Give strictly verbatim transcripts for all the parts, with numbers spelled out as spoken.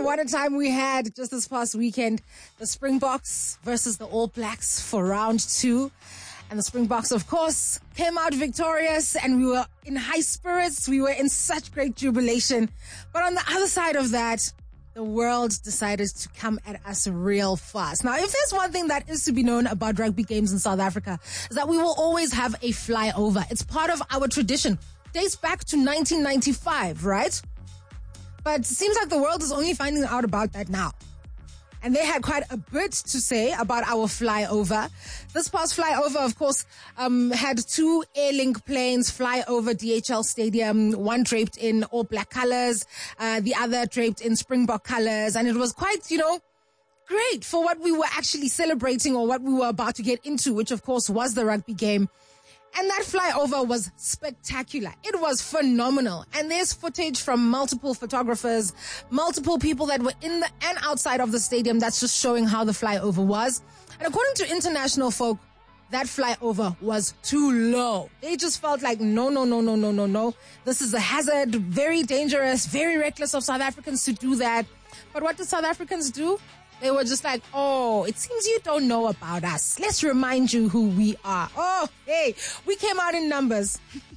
what a time we had just this past weekend. The Springboks versus the All Blacks for round two. And the Springboks, of course, came out victorious, and we were in high spirits. We were in such great jubilation. But on the other side of that, the world decided to come at us real fast. Now, if there's one thing that is to be known about rugby games in South Africa, is that we will always have a flyover. It's part of our tradition. Dates back to nineteen ninety-five, right? But it seems like the world is only finding out about that now. And they had quite a bit to say about our flyover. This past flyover, of course, um, had two Airlink planes fly over D H L Stadium, one draped in all black colors, uh, the other draped in Springbok colors. And it was quite, you know, great for what we were actually celebrating or what we were about to get into, which of course was the rugby game. And that flyover was spectacular. It was phenomenal. And there's footage from multiple photographers, multiple people that were in the and outside of the stadium that's just showing how the flyover was. And according to international folk, that flyover was too low. They just felt like, no, no, no, no, no, no, no. This is a hazard, very dangerous, very reckless of South Africans to do that. But what did South Africans do? They were just like, oh, it seems you don't know about us. Let's remind you who we are. Oh, hey, we came out in numbers.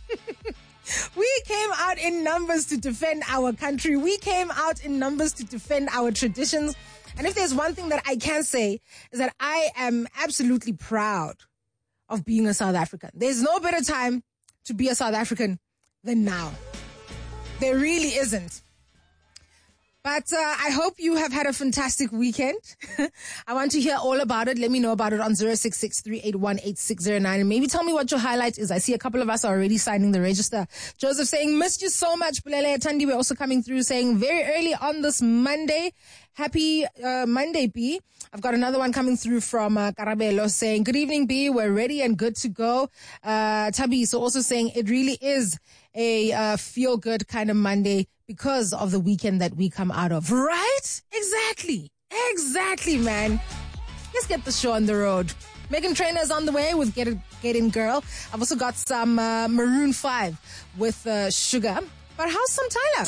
We came out in numbers to defend our country. We came out in numbers to defend our traditions. And if there's one thing that I can say is that I am absolutely proud of being a South African. There's no better time to be a South African than now. There really isn't. But uh, I hope you have had a fantastic weekend. I want to hear all about it. Let me know about it on zero six six, three eight one, eight six zero nine. And maybe tell me what your highlight is. I see a couple of us are already signing the register. Joseph saying, missed you so much. Bulele Atandi, we're also coming through saying very early on this Monday. Happy uh, Monday, B. I've got another one coming through from uh, Karabelo saying, good evening, B. We're ready and good to go. Uh, Tabi, so also saying it really is a uh, feel-good kind of Monday because of the weekend that we come out of. Right? Exactly. Exactly, man. Let's get the show on the road. Meghan Trainor's on the way with Get It, Get In Girl. I've also got some uh, Maroon five with uh, Sugar. But how's some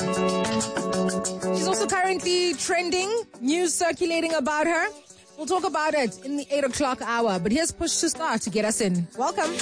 Tyler? She's also currently trending, news circulating about her. We'll talk about it in the eight o'clock hour. But here's Push to Start to get us in. Welcome.